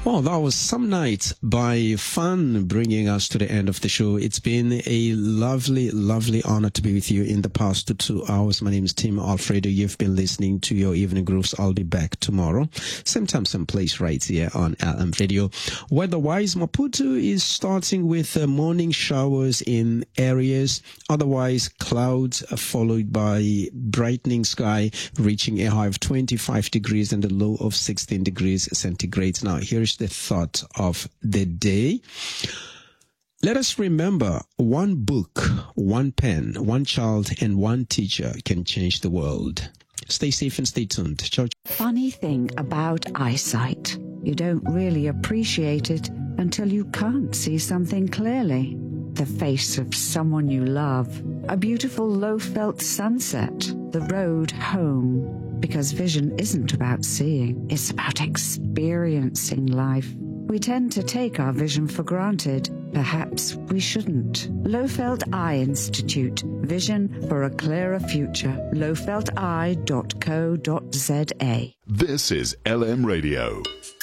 Well, that was Some Night by Fun, bringing us to the end of the show. It's been a lovely, lovely honor to be with you in the past 2 hours. My name is Tim Alfredo. You've been listening to your Evening Grooves. I'll be back tomorrow. Same time, same place, right here on LM Radio. Weather-wise, Maputo is starting with morning showers in areas. Otherwise, clouds followed by brightening sky, reaching a high of 25 degrees and a low of 16 degrees centigrade. Now, here's the thought of the day. Let us remember, one book, one pen, one child, and one teacher can change the world. Stay safe and stay tuned. Ciao. Funny thing about eyesight, you don't really appreciate it until you can't see something clearly. The face of someone you love, a beautiful low-felt sunset, the road home. Because vision isn't about seeing, it's about experiencing life. We tend to take our vision for granted. Perhaps we shouldn't. Lowfelt Eye Institute. Vision for a clearer future. lowfelteye.co.za. This is LM Radio.